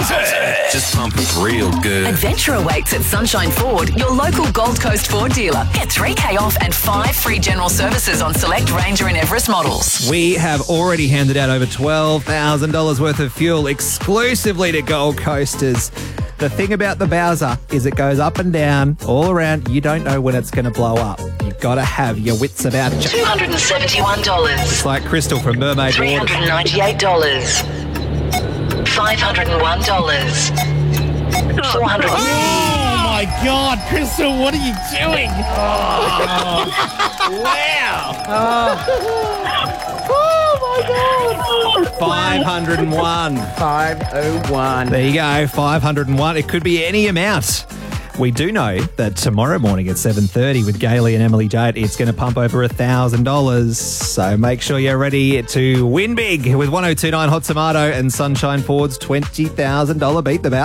Just pump it real good. Adventure awaits at Sunshine Ford, your local Gold Coast Ford dealer. Get $3,000 off and 5 free general services on select Ranger and Everest models. We have already handed out over $12,000 worth of fuel exclusively to Gold Coasters. The thing about the Bowser is it goes up and down all around. You don't know when it's going to blow up. You've got to have your wits about you. $271. It's like Crystal from Mermaid Waters. $398. $501. $400. Oh, my God. Crystal, what are you doing? Oh, wow. Oh, my God. 501. 501. There you go, 501. It could be any amount. We do know that tomorrow morning at 7:30 with Gailey and Emily Jade, it's going to pump over $1,000. So make sure you're ready to win big with 1029 Hot Tomato and Sunshine Ford's $20,000 Beat the Bowser.